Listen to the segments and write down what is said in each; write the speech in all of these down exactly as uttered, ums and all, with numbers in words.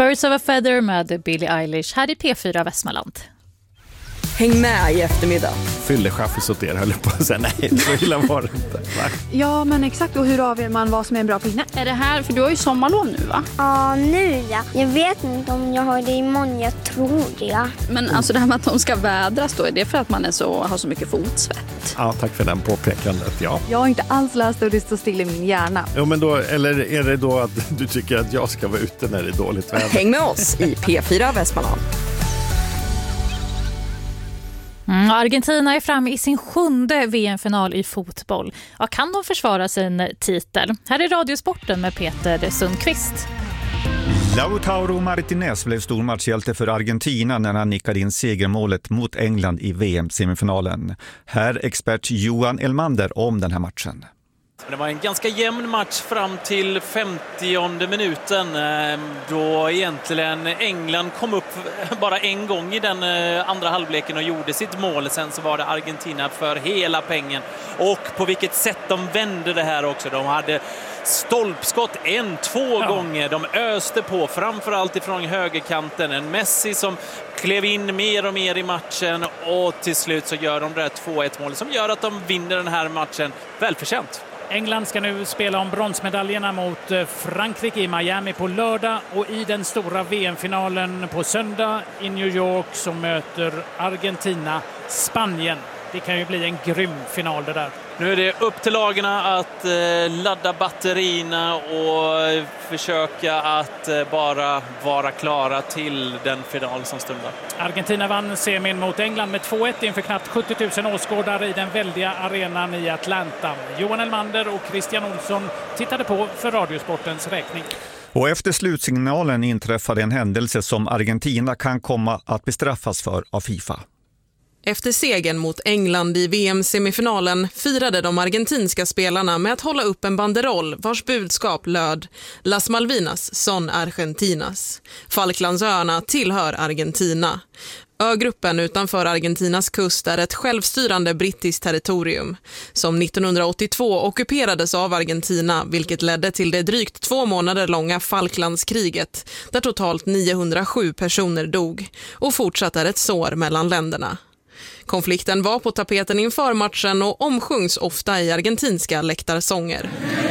Birds of a Feather med Billie Eilish här i P fyra Västmanland. Häng med i eftermiddag. Fyllechaffis åt er, höll på att säga. Nej, så illa var det inte. Va? Ja, men exakt. Och hur avgör man vad som är en bra pinne? Är det här, för du har ju sommarlov nu, va? Ja, nu ja. Jag vet inte om jag har det imorgon, jag tror det. Men alltså det här med att de ska vädras då, är det för att man är så, har så mycket fotsvett? Ja, tack för den påpekandet, ja. Jag har inte alls läst och det står still i min hjärna. Jo, men då, eller är det då att du tycker att jag ska vara ute när det är dåligt väder? Häng med oss i P fyra Västmanland. Mm, Argentina är framme i sin sjunde V M-final i fotboll. Ja, kan de försvara sin titel? Här är Radiosporten med Peter Sundqvist. Lautaro Martinez blev stormatchhjälte för Argentina när han nickade in segermålet mot England i V M-semifinalen. Här expert Johan Elmander om den här matchen. Det var en ganska jämn match fram till femtionde minuten då egentligen England kom upp bara en gång i den andra halvleken och gjorde sitt mål. Sen så var det Argentina för hela pengen. Och på vilket sätt de vände det här också. De hade stolpskott en, två ja. gånger. De öste på, framförallt ifrån högerkanten. En Messi som klev in mer och mer i matchen och till slut så gör de det där två ett mål som gör att de vinner den här matchen välförtjänt. England ska nu spela om bronsmedaljerna mot Frankrike i Miami på lördag och i den stora V M-finalen på söndag i New York så möter Argentina Spanien. Det kan ju bli en grym final det där. Nu är det upp till lagarna att eh, ladda batterierna och försöka att eh, bara vara klara till den final som stundar. Argentina vann semin mot England med två ett inför knappt sjuttio tusen åskådare i den väldiga arenan i Atlanta. Johan Elmander och Christian Olsson tittade på för Radiosportens räkning. Och efter slutsignalen inträffade en händelse som Argentina kan komma att bestraffas för av FIFA. Efter segern mot England i V M-semifinalen firade de argentinska spelarna med att hålla upp en banderoll vars budskap löd Las Malvinas son Argentinas. Falklandsöarna tillhör Argentina. Ögruppen utanför Argentinas kust är ett självstyrande brittiskt territorium som nittonhundraåttiotvå ockuperades av Argentina, vilket ledde till det drygt två månader långa Falklandskriget där totalt niohundrasju personer dog och fortsatt är ett sår mellan länderna. Konflikten var på tapeten inför matchen och omsjungs ofta i argentinska läktarsånger.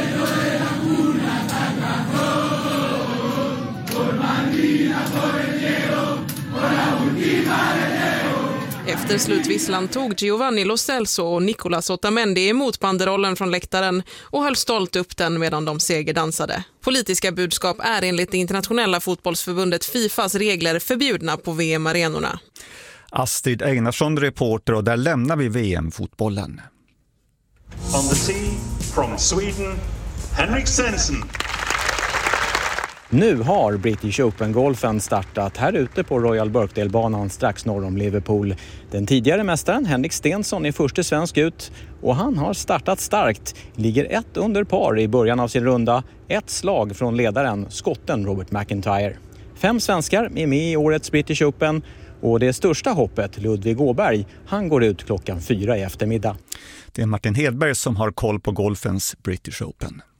Efter slutvisslan tog Giovanni Lo Celso och Nicolas Otamendi emot banderollen från läktaren och höll stolt upp den medan de segerdansade. Politiska budskap är enligt det internationella fotbollsförbundet FIFAs regler förbjudna på V M-arenorna. Astrid Einarsson, reporter, och där lämnar vi V M-fotbollen. On the tee from Sweden, Henrik Stenson. Nu har British Open-golfen startat här ute på Royal Birkdale-banan strax norr om Liverpool. Den tidigare mästaren Henrik Stenson är första svensk ut och han har startat starkt. Ligger ett under par i början av sin runda, ett slag från ledaren, skotten Robert McIntyre. Fem svenskar är med i årets British Open. Och det största hoppet, Ludvig Åberg, han går ut klockan fyra i eftermiddag. Det är Martin Hedberg som har koll på golfens British Open.